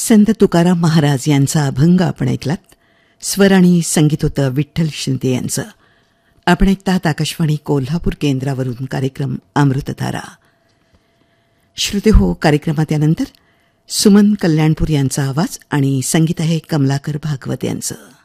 संत तुकाराम महाराज यांचा अभंग आपण ऐकलात. स्वर आणि संगीत होतं विठ्ठल शिंदे यांचं. आपण ऐकतात आकाशवाणी कोल्हापूर केंद्रावरून कार्यक्रम अमृतधारा. श्रोते हो, कार्यक्रमात यानंतर सुमन कल्याणपूर यांचा आवाज आणि संगीत आहे कमलाकर भागवत यांचं.